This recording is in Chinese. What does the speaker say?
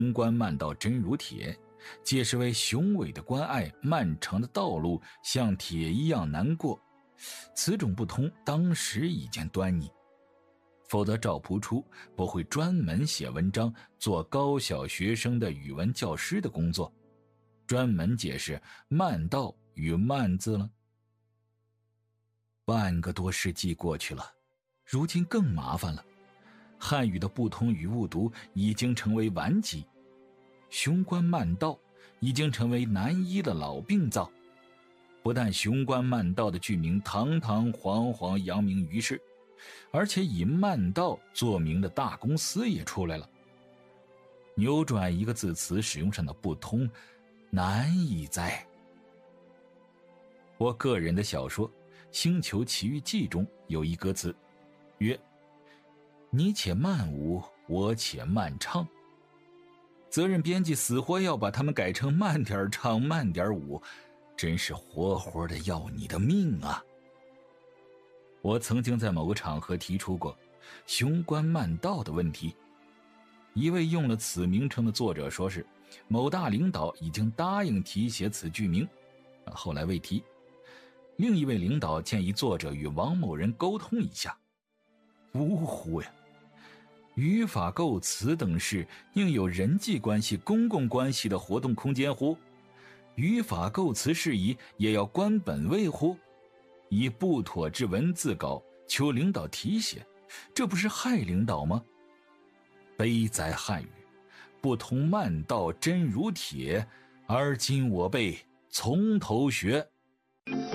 雄关漫道真如铁，解释为雄伟的关隘，漫长的道路像铁一样难过。此种不通当时已见端倪，否则赵朴初不会专门写文章做高小学生的语文教师的工作，专门解释漫道与漫字了。半个多世纪过去了，如今更麻烦了。汉语的不通与误读已经成为顽疾，雄关漫道已经成为难医的老病灶。不但雄关漫道的剧名堂堂皇皇扬名于世，而且以漫道做名的大公司也出来了。扭转一个字词使用上的不通，难以哉。我个人的小说《星球奇遇记》中有一歌词，曰：你且慢舞，我且慢唱。责任编辑死活要把他们改成慢点唱慢点舞，真是活活的要你的命啊。我曾经在某个场合提出过雄关漫道的问题，一位用了此名称的作者说是某大领导已经答应题写此剧名，后来未提。另一位领导建议作者与王某人沟通一下。呜呼呀，语法构词等事应有人际关系公共关系的活动空间乎？语法构词事宜也要观本位乎？以不妥之文字稿求领导题写，这不是害领导吗？悲哉汉语，不通漫道真如铁，而今我辈从头学。